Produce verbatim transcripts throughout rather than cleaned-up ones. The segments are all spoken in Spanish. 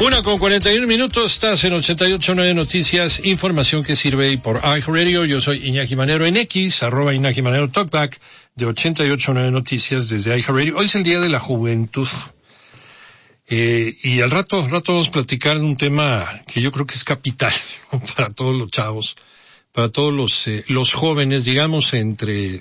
Una con cuarenta y un minutos, estás en ochenta y ocho punto nueve Noticias, información que sirve y por iHeartRadio. Yo soy Iñaki Manero en X, arroba Iñaki Manero Talkback de ochenta y ocho punto nueve Noticias desde iHeartRadio. Hoy es el Día de la Juventud. Eh, y al rato, al rato vamos a platicar de un tema que yo creo que es capital para todos los chavos, para todos los, eh, los jóvenes, digamos, entre,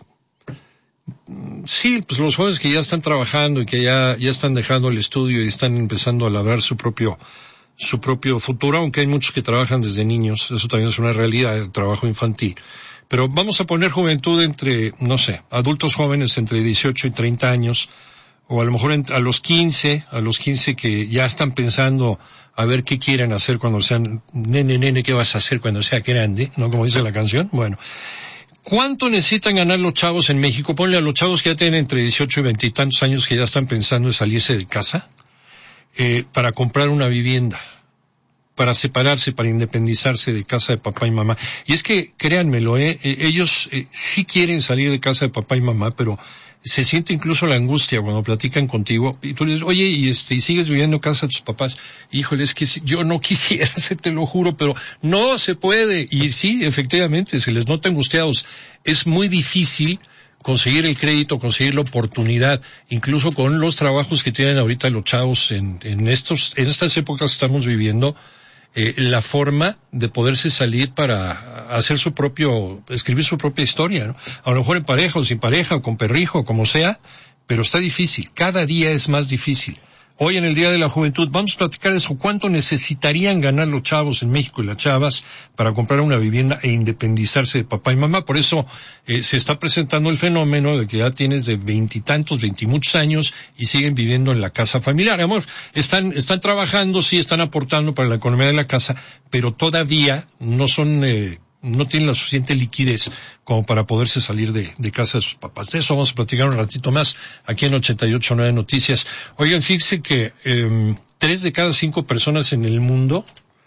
sí, pues los jóvenes que ya están trabajando y que ya, ya están dejando el estudio y están empezando a labrar su propio, su propio futuro, aunque hay muchos que trabajan desde niños, eso también es una realidad, el trabajo infantil. Pero vamos a poner juventud entre, no sé, adultos jóvenes entre dieciocho y treinta años, o a lo mejor a los quince, a los quince que ya están pensando a ver qué quieren hacer cuando sean, nene, nene, ¿qué vas a hacer cuando sea grande? ¿No? Como dice la canción. Bueno. ¿Cuánto necesitan ganar los chavos en México? Ponle a los chavos que ya tienen entre dieciocho y veinte y tantos años que ya están pensando en salirse de casa, eh, para comprar una vivienda, para separarse, para independizarse de casa de papá y mamá. Y es que, créanmelo, eh, eh ellos eh, sí quieren salir de casa de papá y mamá, pero se siente incluso la angustia cuando platican contigo y tú le dices, oye, y este, y sigues viviendo en casa de tus papás. Híjole, es que yo no quisiera, se te lo juro, pero no se puede. Y sí, efectivamente, se les nota angustiados. Es muy difícil conseguir el crédito, conseguir la oportunidad, incluso con los trabajos que tienen ahorita los chavos en, en estos, en estas épocas que estamos viviendo. Eh, la forma de poderse salir para hacer su propio, escribir su propia historia, ¿no? A lo mejor en pareja o sin pareja o con perrijo, como sea, pero está difícil, cada día es más difícil. Hoy en el Día de la Juventud vamos a platicar eso, cuánto necesitarían ganar los chavos en México y las chavas para comprar una vivienda e independizarse de papá y mamá. Por eso eh, se está presentando el fenómeno de que ya tienes de veintitantos, veintimuchos años y siguen viviendo en la casa familiar. Amor, están, están trabajando, sí, están aportando para la economía de la casa, pero todavía no son, eh, no tienen la suficiente liquidez como para poderse salir de, de casa de sus papás. De eso vamos a platicar un ratito más aquí en ochenta y ocho punto nueve Noticias. Oigan, fíjense que eh, tres de cada cinco personas en el mundo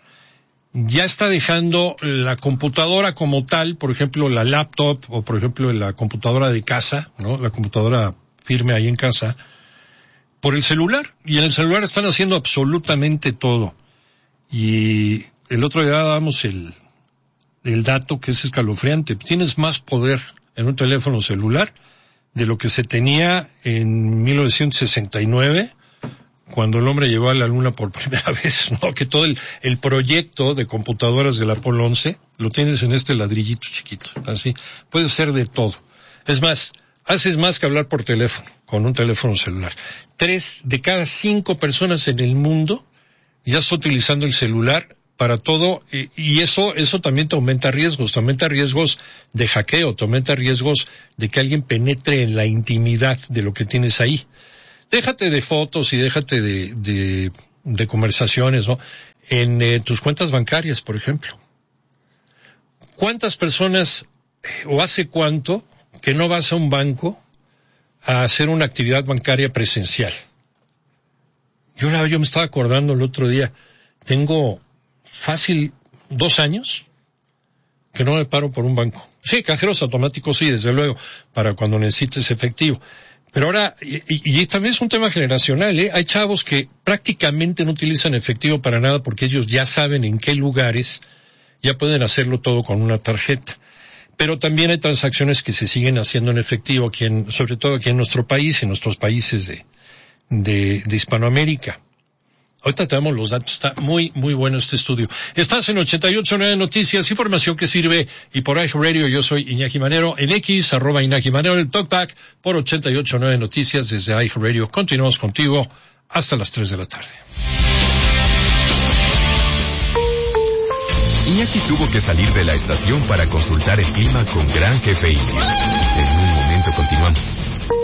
ya está dejando la computadora como tal, por ejemplo la laptop o por ejemplo la computadora de casa, ¿no? La computadora firme ahí en casa, por el celular. Y en el celular están haciendo absolutamente todo. Y el otro día dábamos el el dato que es escalofriante. Tienes más poder en un teléfono celular de lo que se tenía en mil novecientos sesenta y nueve, cuando el hombre llegó a la luna por primera vez, ¿no? Que todo el, el proyecto de computadoras del Apolo once lo tienes en este ladrillito chiquito, así. Puede ser de todo. Es más, haces más que hablar por teléfono, con un teléfono celular. Tres de cada cinco personas en el mundo ya está utilizando el celular para todo, y, y eso, eso también te aumenta riesgos, te aumenta riesgos de hackeo, te aumenta riesgos de que alguien penetre en la intimidad de lo que tienes ahí. Déjate de fotos y déjate de, de, de conversaciones, ¿no? En eh, tus cuentas bancarias, por ejemplo. ¿Cuántas personas, o hace cuánto, que no vas a un banco a hacer una actividad bancaria presencial? Yo, la, yo me estaba acordando el otro día, tengo fácil dos años que no me paro por un banco. Sí, cajeros automáticos sí, desde luego, para cuando necesites efectivo. Pero ahora, y, y, y también es un tema generacional, ¿eh? Hay chavos que prácticamente no utilizan efectivo para nada porque ellos ya saben en qué lugares ya pueden hacerlo todo con una tarjeta. Pero también hay transacciones que se siguen haciendo en efectivo, aquí en, sobre todo aquí en nuestro país, en nuestros países de, de, de Hispanoamérica. Ahorita te damos los datos, está muy, muy bueno este estudio. Estás en ochenta y ocho punto nueve Noticias, información que sirve, y por iHeartRadio yo soy Iñaki Manero, en X, arroba Iñaki Manero, el Talkback, por ochenta y ocho punto nueve Noticias desde iHeartRadio. Continuamos contigo hasta las tres de la tarde. Iñaki tuvo que salir de la estación para consultar el clima con Gran Jefe Indio. En un momento continuamos.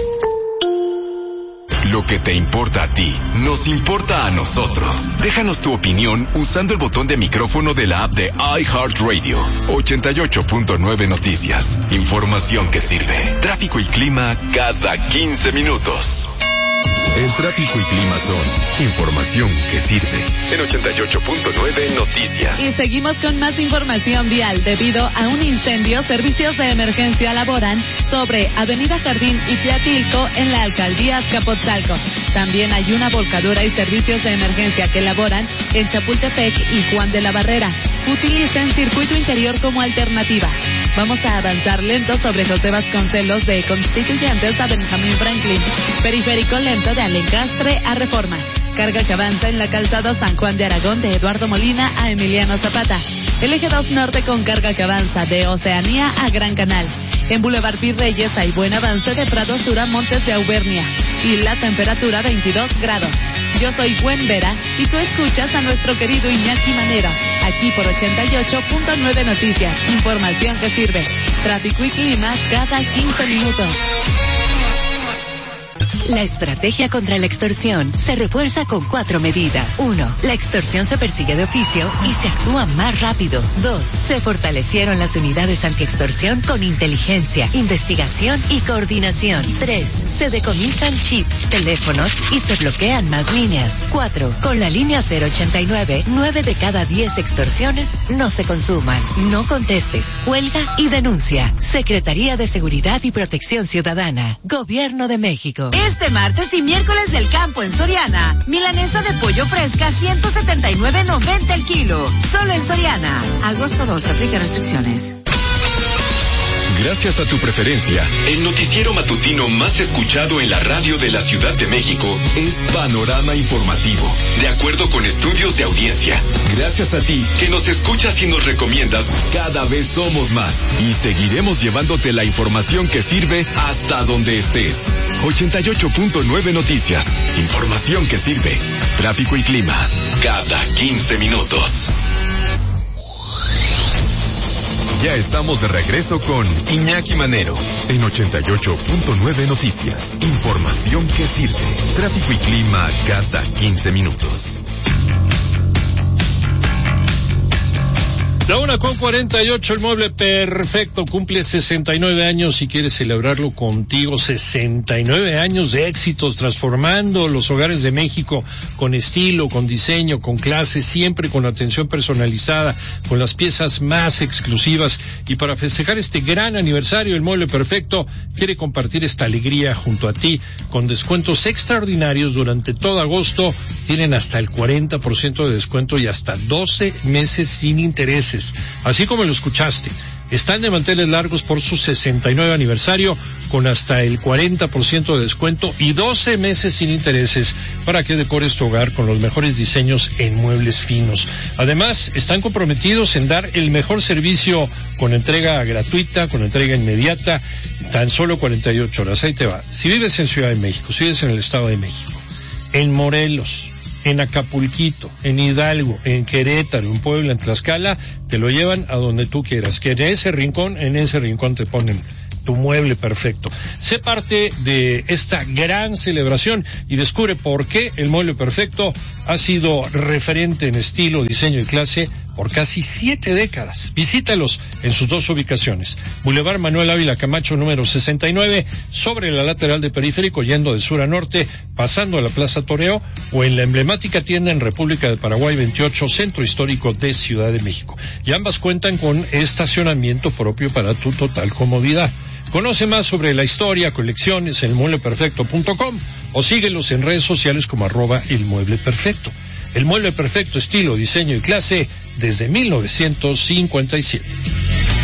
Lo que te importa a ti, nos importa a nosotros. Déjanos tu opinión usando el botón de micrófono de la app de iHeartRadio. ochenta y ocho punto nueve Noticias. Información que sirve. Tráfico y clima cada quince minutos. El tráfico y clima son información que sirve. En ochenta y ocho punto nueve Noticias. Y seguimos con más información vial. Debido a un incendio, servicios de emergencia laboran sobre Avenida Jardín y Tlatilco en la alcaldía Azcapotzalco. También hay una volcadura y servicios de emergencia que laboran en Chapultepec y Juan de la Barrera. Utilicen circuito interior como alternativa. Vamos a avanzar lento sobre José Vasconcelos de Constituyentes a Benjamín Franklin. Periférico lento de Alencastre a Reforma. Carga que avanza en la calzada San Juan de Aragón de Eduardo Molina a Emiliano Zapata. El eje dos norte con carga que avanza de Oceanía a Gran Canal. En Boulevard Virreyes hay buen avance de Prado Sur a Montes de Auvernia. Y la temperatura veintidós grados. Yo soy Gwen Vera y tú escuchas a nuestro querido Iñaki Manero. Aquí por ochenta y ocho punto nueve Noticias. Información que sirve. Tráfico y clima cada quince minutos. La estrategia contra la extorsión se refuerza con cuatro medidas. Uno, la extorsión se persigue de oficio y se actúa más rápido. Dos, se fortalecieron las unidades antiextorsión con inteligencia, investigación y coordinación. Tres, se decomisan chips, teléfonos y se bloquean más líneas. Cuatro, con la línea cero ochenta y nueve, nueve de cada diez extorsiones no se consuman. No contestes, huelga y denuncia. Secretaría de Seguridad y Protección Ciudadana. Gobierno de México. Este martes y miércoles del campo en Soriana, milanesa de pollo fresca ciento setenta y nueve noventa el kilo. Solo en Soriana. Agosto dos, aplica restricciones. Gracias a tu preferencia, el noticiero matutino más escuchado en la radio de la Ciudad de México es Panorama Informativo, de acuerdo con estudios de audiencia. Gracias a ti, que nos escuchas y nos recomiendas, cada vez somos más y seguiremos llevándote la información que sirve hasta donde estés. ochenta y ocho punto nueve Noticias, información que sirve. Tráfico y clima, cada quince minutos. Ya estamos de regreso con Iñaki Manero en ochenta y ocho punto nueve Noticias. Información que sirve. Tráfico y clima cada quince minutos. La una con cuarenta y ocho, el mueble perfecto cumple sesenta y nueve años y quiere celebrarlo contigo. sesenta y nueve años de éxitos transformando los hogares de México con estilo, con diseño, con clase, siempre con atención personalizada, con las piezas más exclusivas. Y para festejar este gran aniversario, el mueble perfecto quiere compartir esta alegría junto a ti con descuentos extraordinarios durante todo agosto. Tienen hasta el cuarenta por ciento de descuento y hasta doce meses sin intereses. Así como lo escuchaste, están de manteles largos por su sesenta y nueve aniversario con hasta el cuarenta por ciento de descuento y doce meses sin intereses para que decores tu hogar con los mejores diseños en muebles finos. Además, están comprometidos en dar el mejor servicio con entrega gratuita, con entrega inmediata, tan solo cuarenta y ocho horas. Ahí te va. Si vives en Ciudad de México, si vives en el Estado de México, en Morelos, en Acapulquito, en Hidalgo, en Querétaro, en Puebla, en Tlaxcala, te lo llevan a donde tú quieras. Que en ese rincón, en ese rincón te ponen tu mueble perfecto. Sé parte de esta gran celebración y descubre por qué el mueble perfecto ha sido referente en estilo, diseño y clase por casi siete décadas. Visítalos en sus dos ubicaciones. Boulevard Manuel Ávila Camacho, número sesenta y nueve, sobre la lateral de Periférico, yendo de sur a norte, pasando a la Plaza Toreo, o en la emblemática tienda en República de Paraguay veintiocho, Centro Histórico de Ciudad de México. Y ambas cuentan con estacionamiento propio para tu total comodidad. Conoce más sobre la historia, colecciones en el mueble perfecto punto com o síguelos en redes sociales como arroba el mueble perfecto. El mueble perfecto, estilo, diseño y clase desde mil novecientos cincuenta y siete.